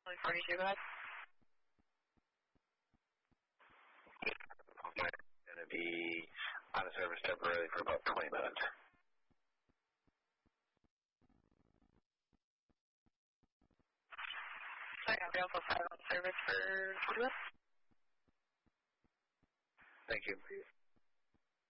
Only 42, go ahead. Going to be out of service temporarily for about 20 minutes. Sorry, I'll be also 5 on service for 20 minutes. Thank you.